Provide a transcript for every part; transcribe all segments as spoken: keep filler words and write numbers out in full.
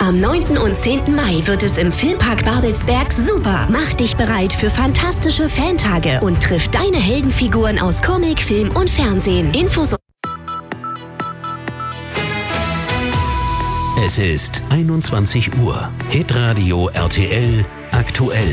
Am neunten und zehnten Mai wird es im Filmpark Babelsberg super. Mach dich bereit für fantastische Fantage und triff deine Heldenfiguren aus Comic, Film und Fernsehen. Infos. Es ist einundzwanzig Uhr. Hitradio R T L aktuell.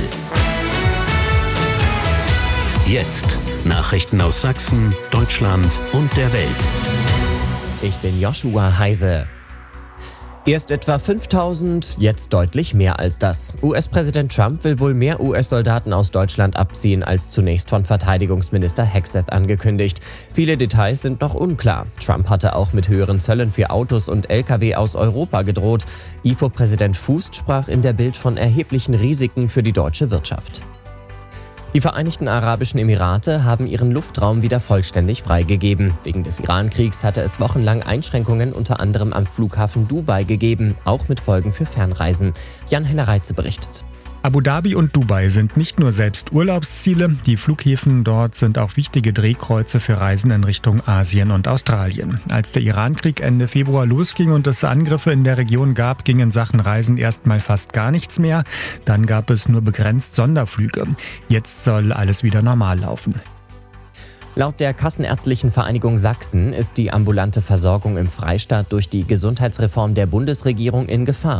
Jetzt Nachrichten aus Sachsen, Deutschland und der Welt. Ich bin Joshua Heise. Erst etwa fünftausend, jetzt deutlich mehr als das. U S-Präsident Trump will wohl mehr U S-Soldaten aus Deutschland abziehen, als zunächst von Verteidigungsminister Hegseth angekündigt. Viele Details sind noch unklar. Trump hatte auch mit höheren Zöllen für Autos und L K W aus Europa gedroht. I F O-Präsident Fußt sprach in der Bild von erheblichen Risiken für die deutsche Wirtschaft. Die Vereinigten Arabischen Emirate haben ihren Luftraum wieder vollständig freigegeben. Wegen des Iran-Kriegs hatte es wochenlang Einschränkungen unter anderem am Flughafen Dubai gegeben, auch mit Folgen für Fernreisen. Jan-Henner Reitze berichtet. Abu Dhabi und Dubai sind nicht nur selbst Urlaubsziele, die Flughäfen dort sind auch wichtige Drehkreuze für Reisen in Richtung Asien und Australien. Als der Iran-Krieg Ende Februar losging und es Angriffe in der Region gab, ging in Sachen Reisen erstmal fast gar nichts mehr. Dann gab es nur begrenzt Sonderflüge. Jetzt soll alles wieder normal laufen. Laut der Kassenärztlichen Vereinigung Sachsen ist die ambulante Versorgung im Freistaat durch die Gesundheitsreform der Bundesregierung in Gefahr.